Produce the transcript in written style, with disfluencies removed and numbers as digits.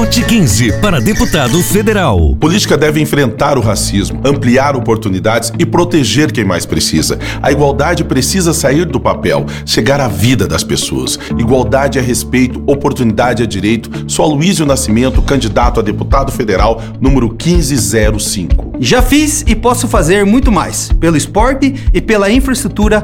Vote 15 para deputado federal. Política deve enfrentar o racismo, ampliar oportunidades e proteger quem mais precisa. A igualdade precisa sair do papel, chegar à vida das pessoas. Igualdade é respeito, oportunidade é direito. Sou Aloysio Nascimento, candidato a deputado federal, número 1505. Já fiz e posso fazer muito mais, pelo esporte e pela infraestrutura